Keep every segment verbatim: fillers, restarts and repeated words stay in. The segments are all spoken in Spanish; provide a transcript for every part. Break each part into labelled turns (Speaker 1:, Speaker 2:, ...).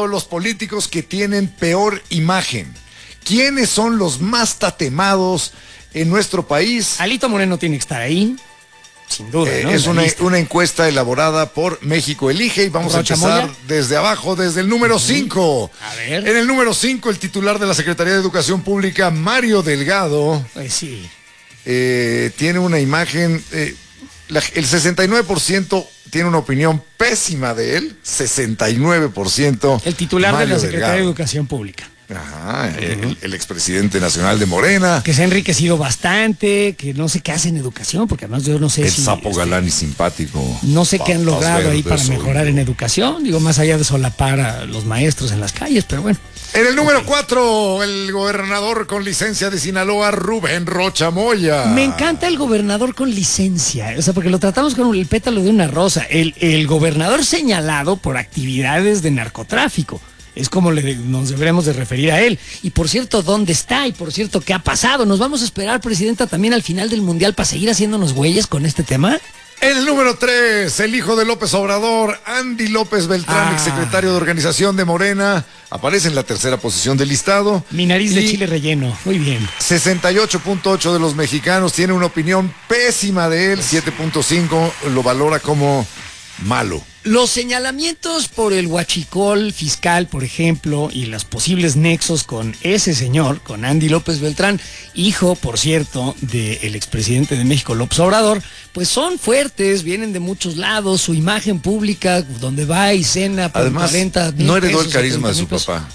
Speaker 1: los políticos que tienen peor imagen. ¿Quiénes son los más tatemados en nuestro país?
Speaker 2: Alito Moreno tiene que estar ahí, sin duda,
Speaker 1: eh,
Speaker 2: ¿no?
Speaker 1: Es una, una encuesta elaborada por México Elige y vamos
Speaker 2: ¿Rocha
Speaker 1: a empezar
Speaker 2: Moya?
Speaker 1: desde abajo, desde el número cinco.
Speaker 2: A ver.
Speaker 1: En el número cinco, el titular de la Secretaría de Educación Pública, Mario Delgado,
Speaker 2: Pues sí.
Speaker 1: eh, tiene una imagen, eh, la- el sesenta y nueve por ciento tiene una opinión pésima de él, sesenta y nueve por ciento.
Speaker 2: El titular
Speaker 1: Mario
Speaker 2: de la Secretaría de
Speaker 1: Delgado.
Speaker 2: Educación Pública.
Speaker 1: Ajá, el, el expresidente nacional de Morena.
Speaker 2: Que se ha enriquecido bastante, que no sé qué hace en educación, porque además yo no sé
Speaker 1: El
Speaker 2: si...
Speaker 1: sapo
Speaker 2: este,
Speaker 1: galán y simpático.
Speaker 2: No sé qué han
Speaker 1: Patas
Speaker 2: logrado ahí para
Speaker 1: verdes,
Speaker 2: mejorar
Speaker 1: oído.
Speaker 2: en educación, digo, más allá de solapar a los maestros en las calles, pero bueno.
Speaker 1: En el número cuatro, el gobernador con licencia de Sinaloa, Rubén Rocha Moya.
Speaker 2: Me encanta el gobernador con licencia, o sea, porque lo tratamos con el pétalo de una rosa. El, el gobernador señalado por actividades de narcotráfico. Es como le, nos deberemos de referir a él. Y por cierto, ¿dónde está? Y por cierto, ¿qué ha pasado? ¿Nos vamos a esperar, Presidenta, también al final del Mundial para seguir haciéndonos güeyes con este tema?
Speaker 1: En el número tres, el hijo de López Obrador, Andy López Beltrán,
Speaker 2: Ah.
Speaker 1: exsecretario de Organización de Morena, aparece en la tercera posición del listado.
Speaker 2: Mi nariz de
Speaker 1: Y
Speaker 2: chile relleno. Muy bien.
Speaker 1: sesenta y ocho punto ocho de los mexicanos tiene una opinión pésima de él, siete punto cinco lo valora como malo.
Speaker 2: Los señalamientos por el huachicol fiscal, por ejemplo, y los posibles nexos con ese señor, con Andy López Beltrán, hijo, por cierto, del expresidente de México, López Obrador, pues son fuertes, vienen de muchos lados, su imagen pública, donde va y cena por
Speaker 1: Además,
Speaker 2: cuarenta mil
Speaker 1: no heredó el
Speaker 2: pesos,
Speaker 1: carisma de
Speaker 2: setenta
Speaker 1: su
Speaker 2: mil pesos.
Speaker 1: papá.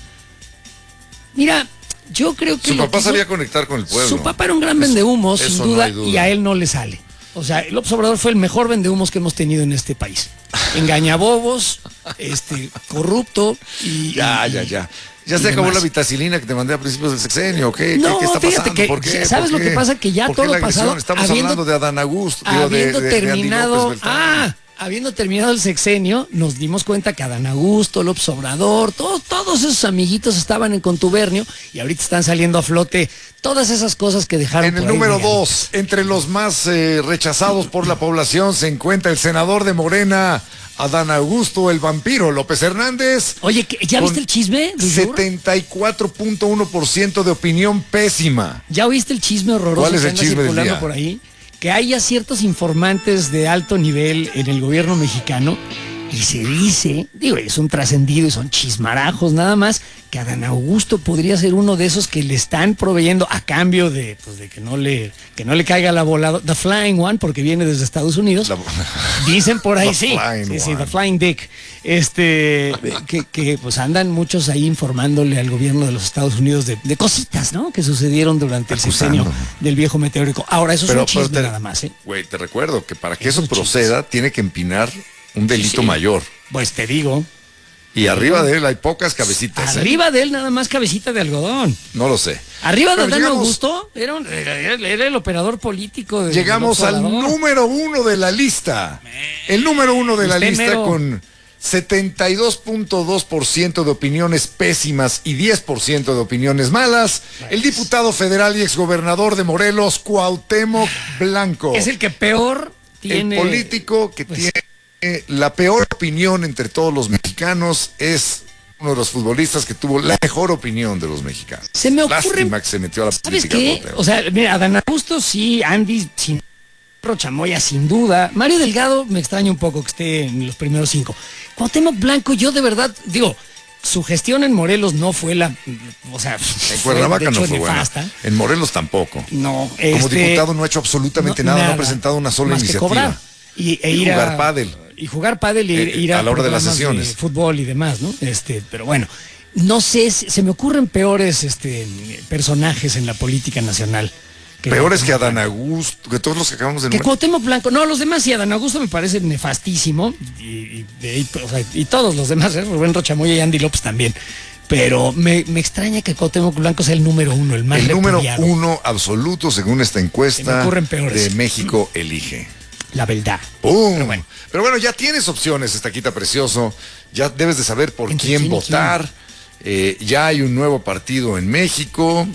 Speaker 2: Mira, yo creo que
Speaker 1: Su
Speaker 2: lo
Speaker 1: papá
Speaker 2: que hizo-
Speaker 1: sabía conectar con el pueblo.
Speaker 2: Su papá era un gran
Speaker 1: Eso-
Speaker 2: vendehumos, sin
Speaker 1: eso no
Speaker 2: duda,
Speaker 1: hay duda.
Speaker 2: y a él no le sale. O sea, López Obrador fue el mejor vendehumos que hemos tenido en este país. Engañabobos, este, corrupto y...
Speaker 1: Ya,
Speaker 2: y-
Speaker 1: ya, ya. Ya
Speaker 2: y
Speaker 1: se acabó
Speaker 2: demás.
Speaker 1: la vitacilina que te mandé a principios del sexenio. ¿Qué,
Speaker 2: No,
Speaker 1: ¿Qué, qué está
Speaker 2: fíjate
Speaker 1: pasando?
Speaker 2: que,
Speaker 1: ¿Por qué?
Speaker 2: ¿sabes
Speaker 1: ¿Por
Speaker 2: lo que
Speaker 1: qué?
Speaker 2: pasa? Que ya
Speaker 1: ¿Por qué
Speaker 2: todo
Speaker 1: la agresión?
Speaker 2: pasado,
Speaker 1: Estamos
Speaker 2: habiendo-
Speaker 1: hablando de Adán Augusto, digo, de,
Speaker 2: habiendo
Speaker 1: de- de Andy
Speaker 2: terminado,
Speaker 1: López Beltrán.
Speaker 2: ah, habiendo terminado el sexenio, nos dimos cuenta que Adán Augusto, López Obrador, todos, todos esos amiguitos estaban en contubernio y ahorita están saliendo a flote todas esas cosas que dejaron
Speaker 1: En el
Speaker 2: por ahí
Speaker 1: número
Speaker 2: regaditas.
Speaker 1: dos, entre los más eh, rechazados por la población se encuentra el senador de Morena, Adán Augusto, el vampiro López Hernández.
Speaker 2: Oye, ¿qué- ¿ya
Speaker 1: con
Speaker 2: viste el chisme? Duyur?
Speaker 1: setenta y cuatro punto uno por ciento de opinión pésima.
Speaker 2: ¿Ya oíste el chisme horroroso
Speaker 1: ¿Cuál es
Speaker 2: que
Speaker 1: el
Speaker 2: anda
Speaker 1: chisme del
Speaker 2: circulando
Speaker 1: día?
Speaker 2: por ahí? Que hay ya ciertos informantes de alto nivel en el gobierno mexicano y se dice, digo, es un trascendido y son chismarajos nada más, que Adán Augusto podría ser uno de esos que le están proveyendo a cambio de, pues, de que no le que no le caiga la volada, the flying one, porque viene desde Estados Unidos.
Speaker 1: La-
Speaker 2: Dicen por ahí,
Speaker 1: The
Speaker 2: sí,
Speaker 1: flying
Speaker 2: sí, sí,
Speaker 1: one.
Speaker 2: the flying dick. Este, que, que pues andan muchos ahí informándole al gobierno de los Estados Unidos de, de cositas, ¿no? Que sucedieron durante el
Speaker 1: Acusando.
Speaker 2: sexenio del viejo meteórico. Ahora, eso
Speaker 1: Pero-
Speaker 2: es un chisme
Speaker 1: pero te-
Speaker 2: nada más, ¿eh?
Speaker 1: Güey, te recuerdo que para que
Speaker 2: Es
Speaker 1: eso
Speaker 2: un chisme.
Speaker 1: proceda tiene que empinar un delito
Speaker 2: Sí.
Speaker 1: mayor.
Speaker 2: Pues te digo,
Speaker 1: Y arriba de él hay pocas cabecitas. ¿eh?
Speaker 2: arriba de él nada más cabecita de algodón.
Speaker 1: No lo sé.
Speaker 2: Arriba de
Speaker 1: Pero
Speaker 2: Adán
Speaker 1: llegamos-
Speaker 2: Augusto era, un- era, era el operador político de
Speaker 1: Llegamos
Speaker 2: López
Speaker 1: al
Speaker 2: Obrador.
Speaker 1: número uno de la lista. El número uno de la
Speaker 2: Usted
Speaker 1: lista
Speaker 2: mero.
Speaker 1: con setenta y dos punto dos por ciento de opiniones pésimas y diez por ciento de opiniones malas. El diputado federal y exgobernador de Morelos, Cuauhtémoc Blanco.
Speaker 2: Es el que peor
Speaker 1: El
Speaker 2: tiene.
Speaker 1: político que
Speaker 2: pues,
Speaker 1: tiene la peor opinión entre todos los mexicanos, es uno de los futbolistas que tuvo la mejor opinión de los mexicanos.
Speaker 2: Se me ocurre-
Speaker 1: Lástima que se metió a la
Speaker 2: ¿Sabes
Speaker 1: política.
Speaker 2: qué?
Speaker 1: Cuauhtémoc.
Speaker 2: O sea, mira, Adán Augusto sí, Andy sin Rocha Moya sin duda. Mario Delgado me extraña un poco que esté en los primeros cinco. Cuauhtémoc Blanco, yo de verdad, digo, su gestión en Morelos no fue la, o sea,
Speaker 1: En
Speaker 2: fue,
Speaker 1: Cuernavaca
Speaker 2: de
Speaker 1: no
Speaker 2: hecho,
Speaker 1: fue buena.
Speaker 2: nefasta.
Speaker 1: En Morelos tampoco.
Speaker 2: No,
Speaker 1: Como
Speaker 2: este,
Speaker 1: diputado no ha hecho absolutamente nada, no ha presentado una sola
Speaker 2: más que
Speaker 1: iniciativa.
Speaker 2: cobrar. Y, e
Speaker 1: Y
Speaker 2: ir
Speaker 1: jugar
Speaker 2: a-
Speaker 1: pádel.
Speaker 2: Y jugar pádel y
Speaker 1: Eh,
Speaker 2: ir a,
Speaker 1: a la hora de las
Speaker 2: programas
Speaker 1: sesiones.
Speaker 2: fútbol y demás, ¿no? Este, pero bueno, no sé, si- se me ocurren peores este, personajes en la política nacional.
Speaker 1: Peores que Adán Augusto, que todos los que acabamos de
Speaker 2: Que
Speaker 1: nombrar.
Speaker 2: Cuauhtémoc Blanco, no, los demás sí, Adán Augusto me parece nefastísimo, y, y, y- o sea, y todos los demás, ¿eh? Rubén Rochamoya y Andy López también. Pero me, me extraña que Cuauhtémoc Blanco sea el número uno, el más
Speaker 1: El número
Speaker 2: repudiado.
Speaker 1: uno absoluto según esta
Speaker 2: Se me
Speaker 1: encuesta
Speaker 2: ocurren peores.
Speaker 1: de México Elige.
Speaker 2: La verdad.
Speaker 1: ¡Pum!
Speaker 2: Pero bueno.
Speaker 1: Pero bueno, ya tienes opciones, Estaquita Precioso. Ya debes de saber por
Speaker 2: ¿Entre
Speaker 1: quién,
Speaker 2: quién y
Speaker 1: votar. Eh, ya hay un nuevo partido en México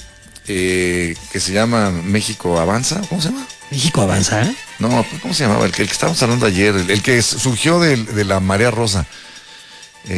Speaker 1: eh, que se llama México Avanza. ¿Cómo se llama?
Speaker 2: México avanza, ¿eh?
Speaker 1: No, ¿cómo se llamaba? El que, el que estábamos hablando ayer, el, el que surgió de, de la Marea Rosa.